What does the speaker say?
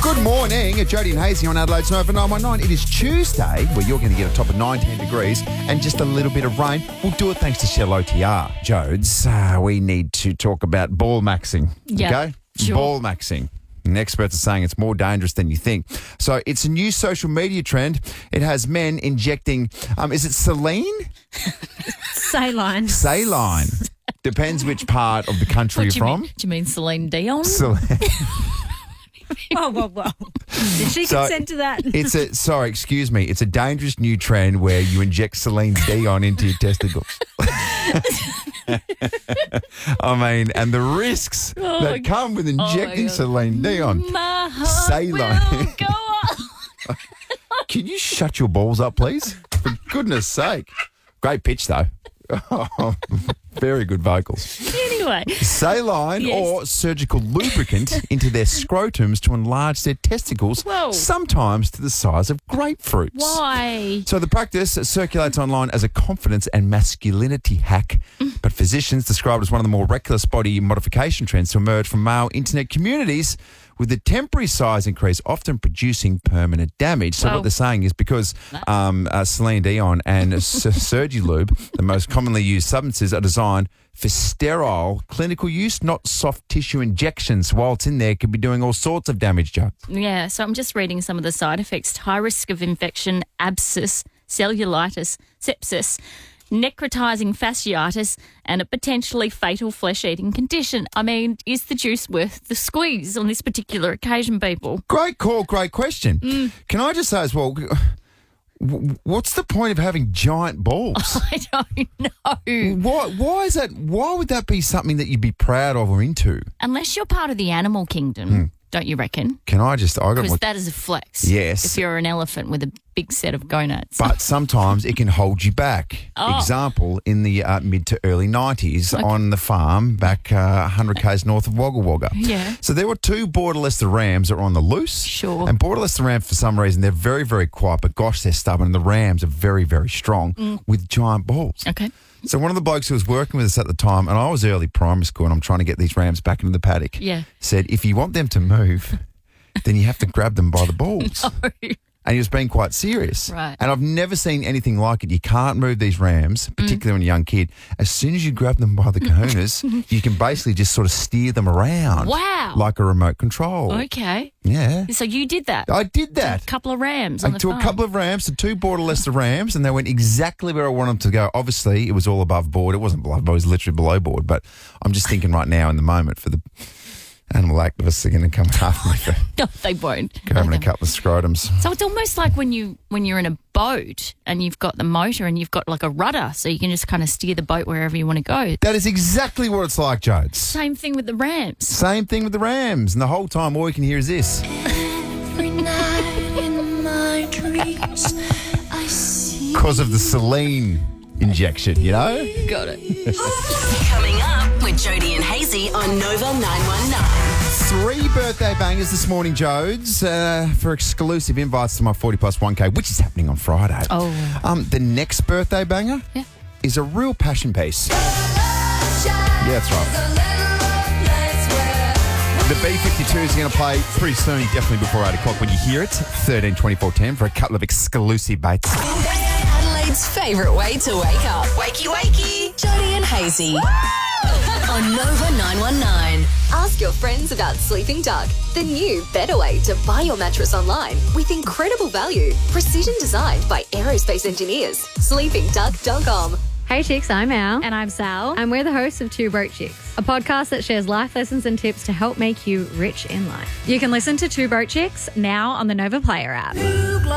Good morning, Jody and Hazy on Adelaide's Nova 919. It is Tuesday, where you're going to get a top of 19 degrees and just a little bit of rain. We'll do it thanks to Shell OTR. Jodes, we need to talk about ball maxing. Yep, okay? sure. Ball maxing. And experts are saying it's more dangerous than you think. So it's a new social media trend. It has men injecting, is it saline? Saline. Saline. Depends which part of the country you're from. Do you mean Celine Dion? Whoa. Did she consent to that? Excuse me. It's a dangerous new trend where you inject Celine Dion into your testicles. I mean, and the risks that come with injecting Celine Dion. My heart will go on. Can you shut your balls up, please? For goodness sake. Great pitch, though. Oh, very good vocals. Anyway. Saline or surgical lubricant into their scrotums to enlarge their testicles, sometimes to the size of grapefruits. Why? So the practice circulates online as a confidence and masculinity hack, but physicians describe it as one of the more reckless body modification trends to emerge from male internet communities, with the temporary size increase often producing permanent damage. So what they're saying is because Celine Dion and Surgilube, the most commonly used substances, are designed for sterile clinical use, not soft tissue injections. While it's in there, it could be doing all sorts of damage, Joe. Yeah, so I'm just reading some of the side effects. High risk of infection, abscess, cellulitis, sepsis, necrotizing fasciitis, and a potentially fatal flesh-eating condition. I mean, is the juice worth the squeeze on this particular occasion, people? Great call, great question. Can I just say as well, what's the point of having giant balls? I don't know. Why is that? Why would that be something that you'd be proud of or into? Unless you're part of the animal kingdom, don't you reckon? Can I just... Because that is a flex. Yes. If you're an elephant with a big set of gonads. But sometimes it can hold you back. Example, in the mid to early 90s on the farm back 100 k's north of Wagga Wagga. Yeah. So there were two Border Leicester rams that were on the loose. Sure. And Border Leicester rams, for some reason, they're very, very quiet, but gosh, they're stubborn. And the rams are very, very strong with giant balls. Okay. So one of the blokes who was working with us at the time, and I was early primary school and I'm trying to get these rams back into the paddock, said, if you want them to move, then you have to grab them by the balls. No. And he was being quite serious. Right. And I've never seen anything like it. You can't move these rams, particularly when you're a young kid. As soon as you grab them by the kahunas, you can basically just sort of steer them around. Wow. Like a remote control. Okay. Yeah. So you did that? I did that. A couple of rams on the farm. A couple of rams, to two Border Leicester rams, and they went exactly where I wanted them to go. Obviously, it was all above board. It wasn't above board, it was literally below board. But I'm just thinking right now in the moment for the animal activists are going to come after me for No, they won't. grabbing a couple of scrotums. So it's almost like when you're in a boat and you've got the motor and you've got like a rudder, so you can just kind of steer the boat wherever you want to go. That is exactly what it's like, Jodes. Same thing with the rams. Same thing with the rams. And the whole time, all you can hear is this. Every night in my dreams, I see. Because of the saline injection, you know? Got it. Coming up with Jody and Hazy on Nova 919. 3 birthday bangers this morning, Jodes, for exclusive invites to my 40 plus 1K, which is happening on Friday. The next birthday banger is a real passion piece. Yeah, that's right. The B-52 is going to play pretty soon, definitely before 8 o'clock when you hear it, 13, 24, 10, for a couple of exclusive baits. Adelaide's favourite way to wake up. Wakey, wakey. Jody and Hazy. On Nova 919. Ask your friends about Sleeping Duck, the new, better way to buy your mattress online with incredible value. Precision designed by aerospace engineers. SleepingDuck.com. Hey chicks, I'm Al. And I'm Sal. And we're the hosts of Two Broke Chicks, a podcast that shares life lessons and tips to help make you rich in life. You can listen to Two Broke Chicks now on the Nova Player app.